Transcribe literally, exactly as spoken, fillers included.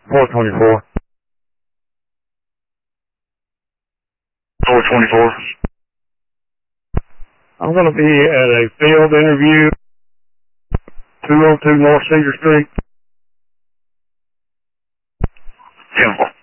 four twenty-four. four twenty-four. I'm going to be at a field interview, two oh two North Cedar Street. ten four.